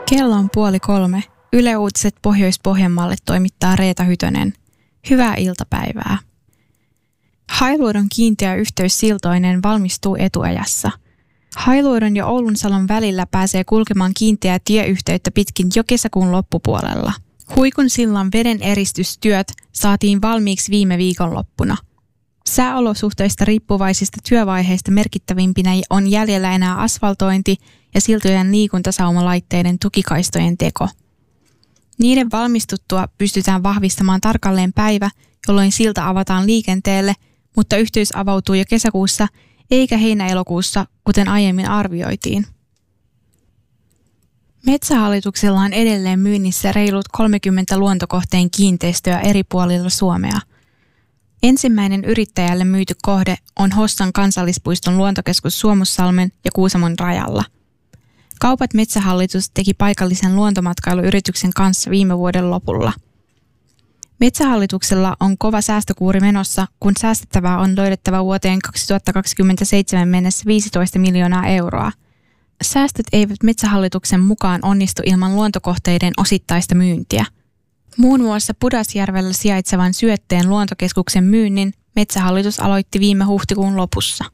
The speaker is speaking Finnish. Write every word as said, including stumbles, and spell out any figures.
Kello on puoli kolme. Yle Uutiset Pohjois-Pohjanmaalle toimittaa Reeta Hytönen. Hyvää iltapäivää. Hailuodon kiinteä yhteys siltoinen valmistuu etuajassa. Hailuodon ja Oulunsalon välillä pääsee kulkemaan kiinteää tieyhteyttä pitkin jo kesäkuun loppupuolella. Huikun sillan veden eristystyöt saatiin valmiiksi viime viikonloppuna. Sääolosuhteista riippuvaisista työvaiheista merkittävimpinä on jäljellä enää asfaltointi ja siltojen liikuntasaumalaitteiden tukikaistojen teko. Niiden valmistuttua pystytään vahvistamaan tarkalleen päivä, jolloin silta avataan liikenteelle, mutta yhteys avautuu jo kesäkuussa eikä heinä-elokuussa, kuten aiemmin arvioitiin. Metsähallituksella on edelleen myynnissä reilut kolmekymmentä luontokohteen kiinteistöä eri puolilla Suomea. Ensimmäinen yrittäjälle myyty kohde on Hossan kansallispuiston luontokeskus Suomussalmen ja Kuusamon rajalla. Kaupat Metsähallitus teki paikallisen luontomatkailuyrityksen kanssa viime vuoden lopulla. Metsähallituksella on kova säästökuuri menossa, kun säästettävää on löydettävä vuoteen kaksituhattakaksikymmentäseitsemän mennessä viisitoista miljoonaa euroa. Säästöt eivät Metsähallituksen mukaan onnistu ilman luontokohteiden osittaista myyntiä. Muun muassa Pudasjärvellä sijaitsevan Syötteen luontokeskuksen myynnin Metsähallitus aloitti viime huhtikuun lopussa.